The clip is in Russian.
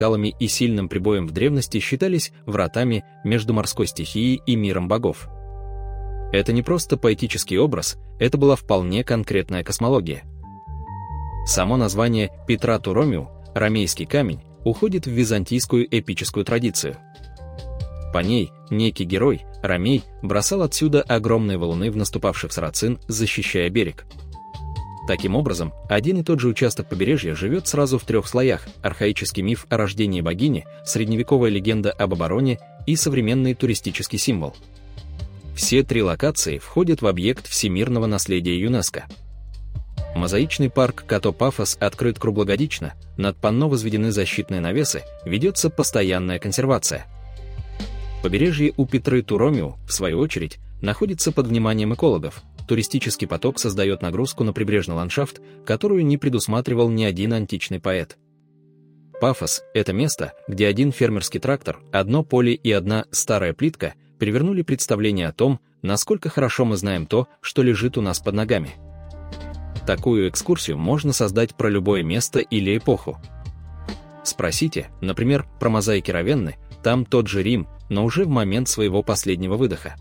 скалами и сильным прибоем в древности считались вратами между морской стихией и миром богов. Это не просто поэтический образ, это была вполне конкретная космология. Само название Петра Туромиу, ромейский камень, уходит в византийскую эпическую традицию. По ней некий герой, Ромей, бросал отсюда огромные валуны в наступавших сарацин, защищая берег. Таким образом, один и тот же участок побережья живет сразу в трех слоях: архаический миф о рождении богини, средневековая легенда об обороне и современный туристический символ. Все три локации входят в объект всемирного наследия ЮНЕСКО. Мозаичный парк Като-Пафос открыт круглогодично, над панно возведены защитные навесы, ведется постоянная консервация. Побережье у Петры Туромиу, в свою очередь, находится под вниманием экологов. Туристический поток создает нагрузку на прибрежный ландшафт, которую не предусматривал ни один античный поэт. Пафос – это место, где один фермерский трактор, одно поле и одна старая плитка перевернули представление о том, насколько хорошо мы знаем то, что лежит у нас под ногами. Такую экскурсию можно создать про любое место или эпоху. Спросите, например, про мозаики Равенны, там тот же Рим, но уже в момент своего последнего выдоха.